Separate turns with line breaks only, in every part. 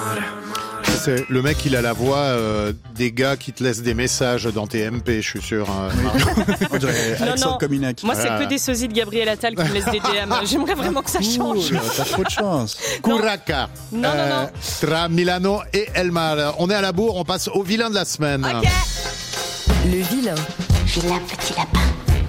C'est le mec, il a la voix des gars qui te laissent des messages dans tes MP, je suis sûr.
On dirait Alexandre Cominac.
Moi, c'est que des sosies de Gabriel Attal qui me laissent des DM. J'aimerais vraiment que ça change.
T'as trop de chance.
Curaca.
Non.
Tra Milano et Elmar. On est à la bourre, on passe au vilain de la semaine.
Ok.
Le vilain.
Vilain petit lapin.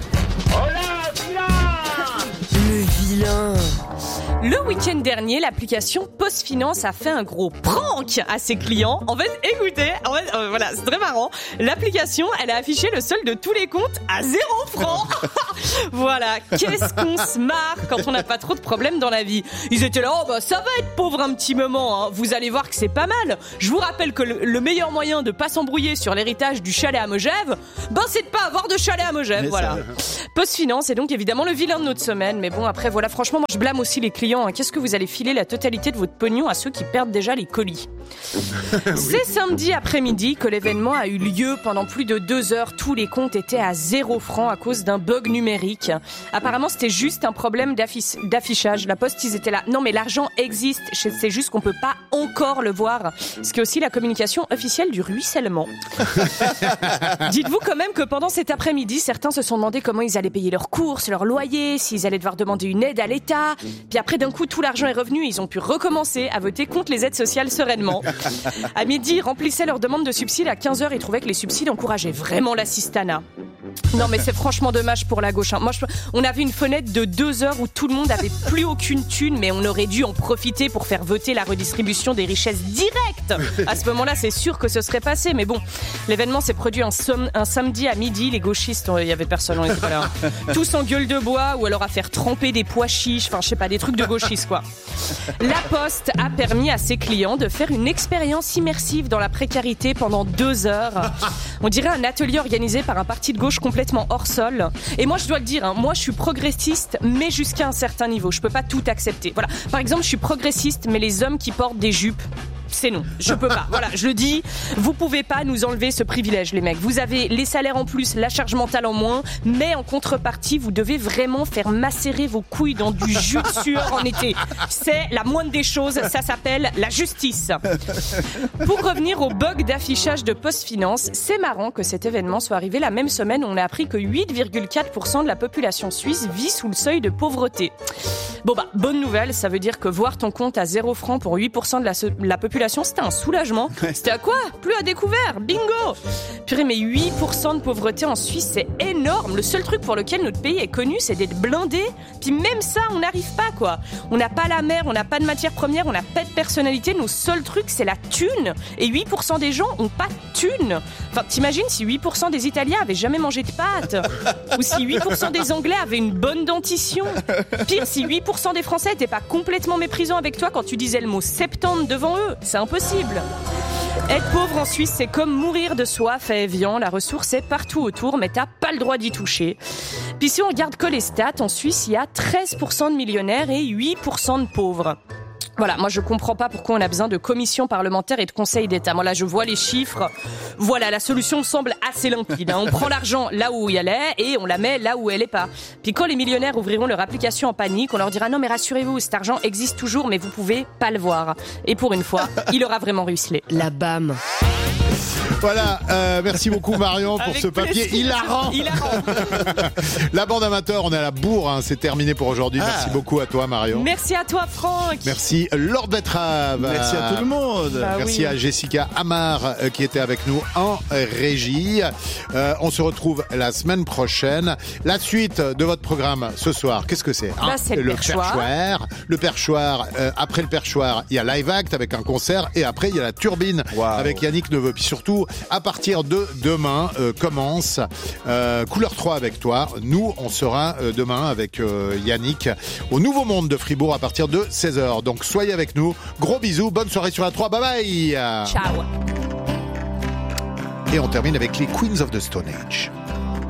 Le vilain.
Le week-end dernier, l'application PostFinance a fait un gros prank à ses clients. En fait, écoutez, voilà, c'est très marrant. L'application, elle a affiché le solde de tous les comptes à 0 francs. Voilà, qu'est-ce qu'on se marre quand on n'a pas trop de problèmes dans la vie. Ils étaient là, ça va être pauvre un petit moment, hein. Vous allez voir que c'est pas mal. Je vous rappelle que le meilleur moyen de pas s'embrouiller sur l'héritage du chalet à Megève, c'est de pas avoir de chalet à Megève, voilà. PostFinance est donc évidemment le vilain de notre semaine. Mais bon, après, voilà, franchement, moi, je blâme aussi les clients. Qu'est-ce que vous allez filer la totalité de votre pognon à ceux qui perdent déjà les colis? C'est samedi après-midi que l'événement a eu lieu. Pendant plus de 2 heures, tous les comptes étaient à 0 francs à cause d'un bug numérique. Apparemment, c'était juste un problème d'affichage. La Poste, ils étaient là. Non, mais l'argent existe. C'est juste qu'on peut pas encore le voir. Ce qui est aussi la communication officielle du ruissellement. Dites-vous quand même que pendant cet après-midi, certains se sont demandé comment ils allaient payer leurs courses, leur loyer, s'ils allaient devoir demander une aide à l'État. Puis après, d'un coup, tout l'argent est revenu. Ils ont pu recommencer à voter contre les aides sociales sereinement. À midi, ils remplissaient leur demande de subsides. À 15h, ils trouvaient que les subsides encourageaient vraiment l'assistanat. Non, mais c'est franchement dommage pour la gauche. Moi, on avait une fenêtre de 2 heures où tout le monde avait plus aucune thune, mais on aurait dû en profiter pour faire voter la redistribution des richesses directes. À ce moment-là, c'est sûr que ce serait passé. Mais bon, l'événement s'est produit un samedi à midi. Les gauchistes, il y avait personne, on était pas là. Tous en gueule de bois ou alors à faire tremper des pois chiches. Enfin, je sais pas, des trucs de gauchistes, quoi. La Poste a permis à ses clients de faire une expérience immersive dans la précarité pendant 2 heures. On dirait un atelier organisé par un parti de gauche complètement hors sol. Et moi, je dois le dire, moi, je suis progressiste, mais jusqu'à un certain niveau. Je peux pas tout accepter. Voilà. Par exemple, je suis progressiste, mais les hommes qui portent des jupes, c'est non, je peux pas. Voilà, je le dis, vous pouvez pas nous enlever ce privilège, les mecs. Vous avez les salaires en plus, la charge mentale en moins, mais en contrepartie, vous devez vraiment faire macérer vos couilles dans du jus de sueur en été. C'est la moindre des choses, ça s'appelle la justice. Pour revenir au bug d'affichage de PostFinance, c'est marrant que cet événement soit arrivé la même semaine où on a appris que 8,4% de la population suisse vit sous le seuil de pauvreté. Bon bonne nouvelle, ça veut dire que voir ton compte à 0 francs pour 8% de la population, c'était un soulagement. C'était à quoi? Plus à découvert, bingo! Purée, mais 8% de pauvreté en Suisse, c'est énorme. Le seul truc pour lequel notre pays est connu, c'est d'être blindé. Puis même ça, on n'arrive pas, quoi. On n'a pas la mer, on n'a pas de matière première, on n'a pas de personnalité. Nos seuls trucs, c'est la thune. Et 8% des gens ont pas de thune. Enfin, t'imagines si 8% des Italiens avaient jamais mangé de pâtes? Ou si 8% des Anglais avaient une bonne dentition? Pire, si 8% des Français étaient pas complètement méprisants avec toi quand tu disais le mot 70 devant eux. C'est impossible. Être pauvre en Suisse, c'est comme mourir de soif à Évian. La ressource est partout autour, mais t'as pas le droit d'y toucher. Puis si on regarde que les stats, en Suisse, il y a 13% de millionnaires et 8% de pauvres. Voilà, moi je comprends pas pourquoi on a besoin de commissions parlementaires et de conseils d'État. Moi là je vois les chiffres, voilà, la solution me semble assez limpide. On prend l'argent là où il est et on la met là où elle est pas. Puis quand les millionnaires ouvriront leur application en panique, on leur dira non mais rassurez-vous, cet argent existe toujours mais vous pouvez pas le voir. Et pour une fois, il aura vraiment ruisselé.
La BAM.
Voilà, merci beaucoup Marion pour
Avec
ce papier hilarant. La bande amateur, on est à la bourre, hein, c'est terminé pour aujourd'hui. Merci beaucoup à toi Marion.
Merci à toi Franck.
Merci Lord Betrave.
Merci à tout le monde.
Merci à Jessica Amar qui était avec nous en régie. On se retrouve la semaine prochaine. La suite de votre programme ce soir, qu'est-ce que c'est?
C'est le perchoir.
Le perchoir, après le perchoir, il y a Live Act avec un concert et après il y a la turbine avec Yannick Neveu. Puis surtout, à partir de demain, commence Couleur 3 avec toi. Nous, on sera demain avec Yannick au Nouveau Monde de Fribourg à partir de 16h. Donc soyez avec nous. Gros bisous, bonne soirée sur la 3. Bye bye.
Ciao.
Et on termine avec les Queens of the Stone Age.